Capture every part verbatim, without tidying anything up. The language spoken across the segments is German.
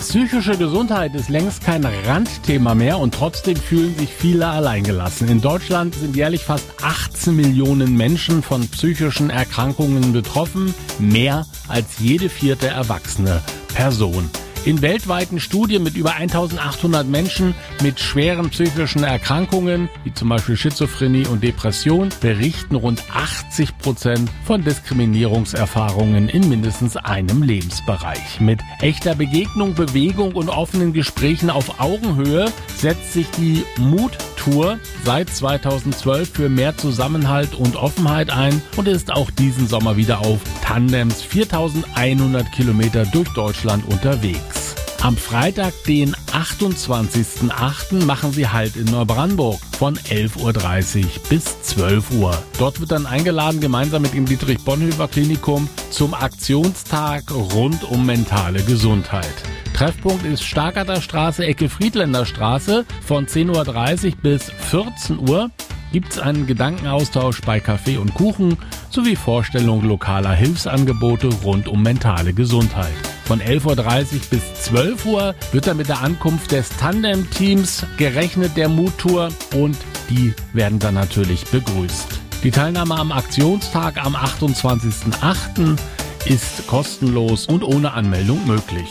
Psychische Gesundheit ist längst kein Randthema mehr und trotzdem fühlen sich viele alleingelassen. In Deutschland sind jährlich fast achtzehn Millionen Menschen von psychischen Erkrankungen betroffen, mehr als jede vierte erwachsene Person. In weltweiten Studien mit über eintausendachthundert Menschen mit schweren psychischen Erkrankungen, wie zum Beispiel Schizophrenie und Depression, berichten rund achtzig Prozent von Diskriminierungserfahrungen in mindestens einem Lebensbereich. Mit echter Begegnung, Bewegung und offenen Gesprächen auf Augenhöhe setzt sich die Mut-Tour seit zweitausendzwölf für mehr Zusammenhalt und Offenheit ein und ist auch diesen Sommer wieder auf Tandems viertausendeinhundert Kilometer durch Deutschland unterwegs. Am Freitag, den achtundzwanzigsten achten machen sie Halt in Neubrandenburg von elf Uhr dreißig bis zwölf Uhr. Dort wird dann eingeladen, gemeinsam mit dem Dietrich-Bonhoeffer-Klinikum zum Aktionstag rund um mentale Gesundheit. Treffpunkt ist Stargarder Straße, Ecke Friedländer Straße. Von zehn Uhr dreißig bis vierzehn Uhr gibt es einen Gedankenaustausch bei Kaffee und Kuchen sowie Vorstellung lokaler Hilfsangebote rund um mentale Gesundheit. Von elf Uhr dreißig bis zwölf Uhr wird dann mit der Ankunft des Tandem-Teams gerechnet der Mut-Tour und die werden dann natürlich begrüßt. Die Teilnahme am Aktionstag am achtundzwanzigsten achten ist kostenlos und ohne Anmeldung möglich.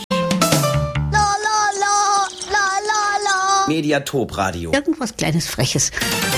Mediatop Radio. Irgendwas Kleines Freches.